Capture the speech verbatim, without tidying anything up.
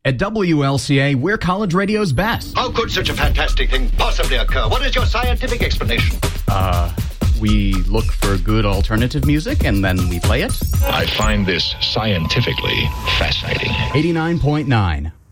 At W L C A, we're college radio's best. How could such a fantastic thing possibly occur? What is your scientific explanation? Uh, we look for good alternative music and then we play it. I find this scientifically fascinating. eighty-nine point nine